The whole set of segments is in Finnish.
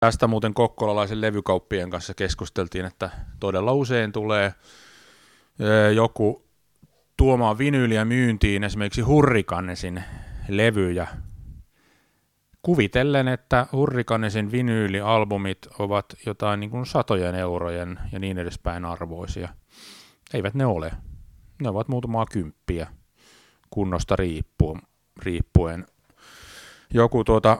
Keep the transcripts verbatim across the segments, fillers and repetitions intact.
Tästä muuten kokkolalaisen levykauppien kanssa keskusteltiin, että todella usein tulee joku tuomaan vinyyliä myyntiin esimerkiksi Hurrikanesin levyjä. Kuvitellen, että Hurrikanesin vinyylialbumit ovat jotain niin kuin satojen eurojen ja niin edespäin arvoisia. Eivät ne ole. Ne ovat muutamaa kymppiä kunnosta riippuen. riippuen. Joku, tuota,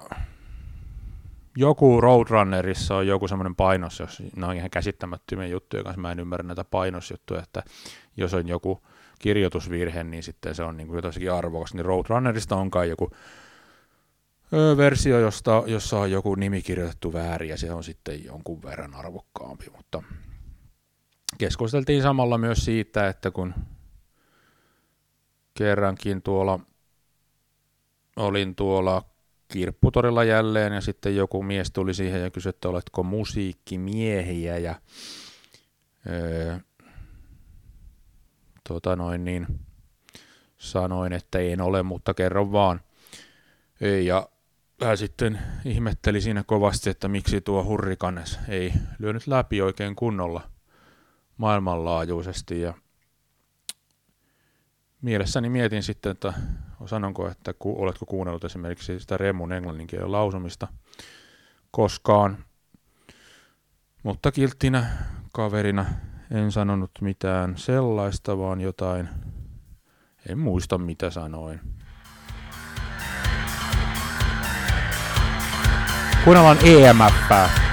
joku Roadrunnerissa on joku semmoinen painos, jos ne on ihan käsittämättömiä juttuja kanssa. Mä en ymmärrä näitä painosjuttuja, että jos on joku kirjoitusvirhe, niin sitten se on niin kuin jotaisikin arvokas. Niin Roadrunnerista on kai joku öö, versio, josta, jossa on joku nimi kirjoitettu väärin ja se on sitten jonkun verran arvokkaampi. Mutta keskusteltiin samalla myös siitä, että kun kerrankin tuolla olin tuolla Kirpputorilla jälleen ja sitten joku mies tuli siihen ja kysyi, että oletko musiikkimiehiä ja öö, tota noin niin, sanoin, että en ole, mutta kerron vaan. Ja hän sitten ihmetteli siinä kovasti, että miksi tuo Hurrikanes ei lyönyt läpi oikein kunnolla maailmanlaajuisesti. Ja mielessäni mietin sitten, että sanonko, että ku, oletko kuunnellut esimerkiksi sitä Remun englanninkielen lausumista koskaan. Mutta kilttinä kaverina en sanonut mitään sellaista, vaan jotain, en muista mitä sanoin. Kuunnellaan E M F:ää.